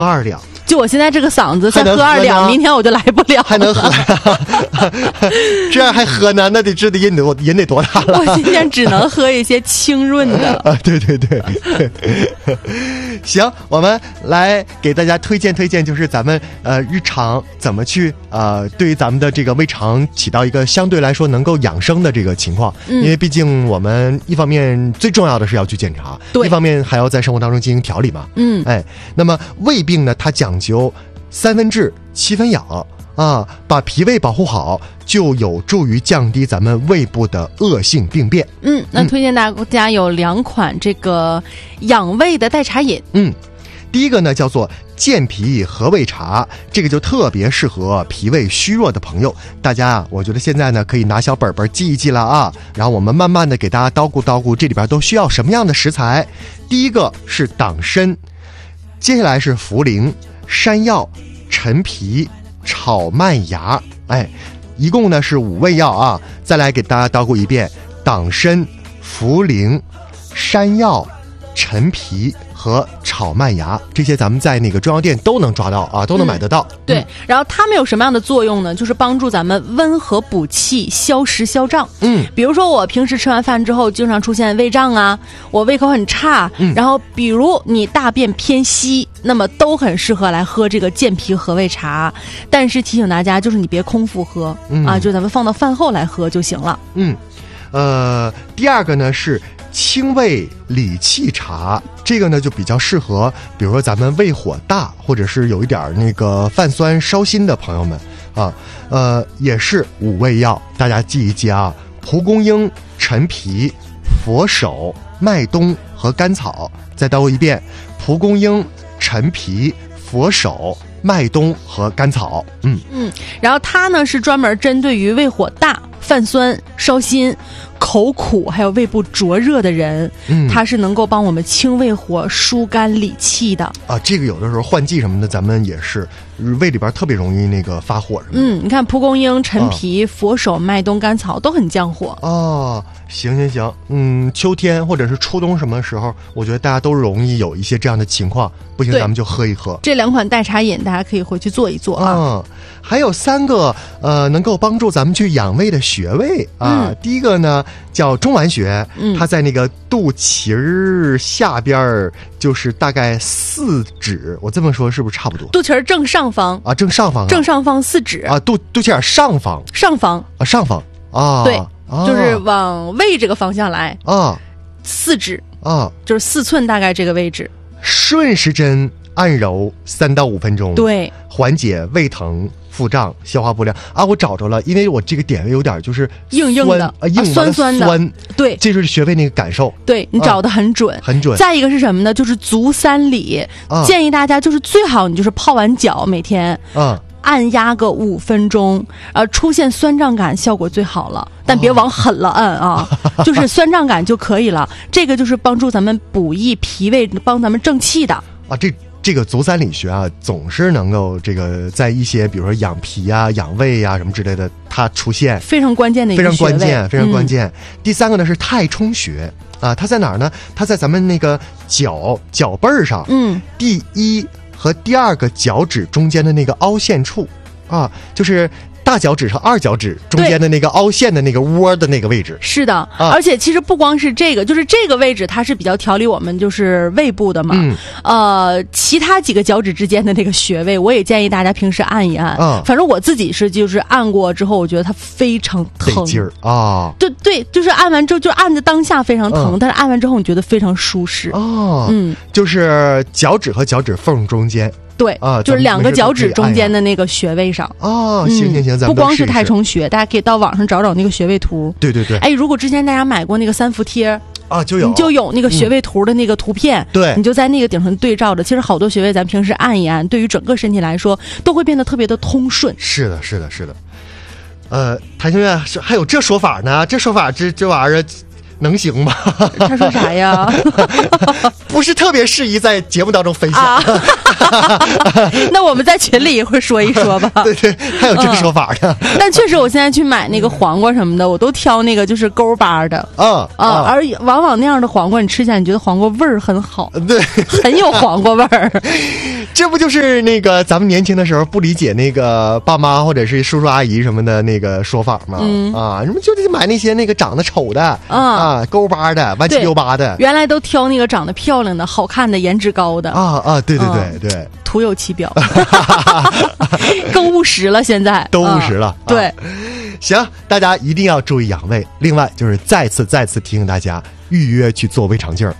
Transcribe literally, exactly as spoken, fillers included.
二两。 就我现在这个嗓子，再喝二两，明天我就来不了了。 还能喝？这样还喝呢？那得这得瘾得瘾得多大了？ 我今天只能喝一些清润的。 啊，对对对。行，我们来给大家推荐推荐，就是咱们呃日常怎么去呃对于咱们的这个胃肠起到一个相对来说能够养生的这个情况。嗯、因为毕竟我们一方面最重要的是要去检查， 对， 一方面还要在生活当中进行调理嘛。 嗯， 哎，那么胃病呢，它讲究三分治七分养啊，把脾胃保护好，就有助于降低咱们胃部的恶性病变。 嗯，那推荐大家有两款这个养胃的代茶饮。 嗯，第一个呢叫做健脾和胃茶，这个就特别适合脾胃虚弱的朋友。大家啊，我觉得现在呢可以拿小本本记一记了啊，然后我们慢慢的给大家叨咕叨咕，这里边都需要什么样的食材。第一个是党参，接下来是茯苓、山药、陈皮、炒麦芽，哎，一共呢是五味药啊。再来给大家叨咕一遍：党参、茯苓、山药、陈皮和炒麦芽，这些咱们在那个中药店都能抓到啊，都能买得到。 嗯、对、嗯，然后它们有什么样的作用呢？就是帮助咱们温和补气、消食消胀。嗯，比如说我平时吃完饭之后经常出现胃胀啊，我胃口很差，嗯、然后比如你大便偏稀，那么都很适合来喝这个健脾和胃茶。但是提醒大家，就是你别空腹喝、嗯、啊，就咱们放到饭后来喝就行了。 嗯，呃，第二个呢是清胃理气茶，这个呢就比较适合比如说咱们胃火大或者是有一点那个泛酸烧心的朋友们啊，呃也是五味药，大家记一记啊：蒲公英、陈皮、佛手、麦冬和甘草。再叨一遍：蒲公英、陈皮、佛手、麦冬和甘草。嗯嗯，然后它呢是专门针对于胃火大、泛酸、烧心、口苦还有胃部灼热的人，嗯，它是能够帮我们清胃火、疏肝理气的啊。这个有的时候换季什么的，咱们也是胃里边特别容易那个发火什么的。 嗯，你看蒲公英、陈皮、啊、佛手、麦冬、甘草都很降火哦。行行行，嗯，秋天或者是初冬什么时候，我觉得大家都容易有一些这样的情况，不行咱们就喝一喝。 这两款代茶饮大家可以回去做一做啊。 嗯，还有三个呃能够帮助咱们去养胃的穴位啊。嗯、第一个呢叫中脘穴，嗯、它在那个肚脐儿下边，就是大概四指，我这么说是不是差不多？ 肚脐儿正上方啊，正上方、啊， 正上方四指啊，肚肚脐眼上方， 上方啊，上方啊， 对。就是往胃这个方向来啊， 四指啊， 就是四寸大概这个位置， 顺时针按揉三到五分钟， 对， 缓解胃疼、腹胀、消化不良啊。我找着了，因为我这个点位有点就是硬硬的啊，硬酸酸的， 酸， 对， 这就是穴位那个感受， 对你找的很准， 啊、很准。 再一个是什么呢？就是足三里，啊、建议大家就是最好你就是泡完脚每天啊。按压个五分钟，呃，出现酸胀感效果最好了，但别往狠了按啊，哦、就是酸胀感就可以了。这个就是帮助咱们补益脾胃，帮咱们正气的啊。这这个足三里穴啊，总是能够这个在一些比如说养脾啊、养胃啊什么之类的，它出现非常关键的一个非常关键，非常关键。嗯、第三个呢是太冲穴啊，它在哪儿呢？它在咱们那个脚脚背儿上，嗯，第一。和第二个脚趾中间的那个凹陷处啊，就是大脚趾和二脚趾中间的那个凹陷的那个窝的那个位置。 是的、啊、而且其实不光是这个，就是这个位置它是比较调理我们就是胃部的嘛、嗯、呃，其他几个脚趾之间的那个穴位我也建议大家平时按一按、啊、反正我自己是就是按过之后我觉得它非常疼， 得劲儿啊。 对对，就是按完之后就按的当下非常疼、嗯、但是按完之后你觉得非常舒适哦。嗯，就是脚趾和脚趾缝中间， 对啊，就是两个脚趾中间的那个穴位上哦。行行行，咱们不光是太冲穴，大家可以到网上找找那个穴位图。 对对对， 哎，如果之前大家买过那个三伏贴啊，就有你就有那个穴位图的那个图片， 对、嗯， 你就在那个顶上对照着。其实好多穴位咱平时按一按，对于整个身体来说都会变得特别的通顺。 是的，是的，是的。呃，谭兄弟，还有这说法呢？这说法这这玩意儿能行吗？ 他说啥呀？ 不是特别适宜在节目当中分享。啊那我们在群里一会儿说一说吧。 对对，还有这个说法呢。 嗯、但确实，我现在去买那个黄瓜什么的，我都挑那个就是勾巴的。 啊啊，啊而往往那样的黄瓜，你吃起来你觉得黄瓜味儿很好， 对， 很有黄瓜味儿。 这不就是那个咱们年轻的时候不理解那个爸妈或者是叔叔阿姨什么的那个说法吗？嗯、啊，什么就得买那些那个长得丑的、嗯、啊，勾巴的、弯七溜八的。 原来都挑那个长得漂亮的、好看的、颜值高的。 啊啊，对对对、嗯、对， 徒有其表。更务实了，现在都务实了。 嗯、对、啊， 行，大家一定要注意养胃。另外就是再次再次提醒大家，预约去做胃肠镜。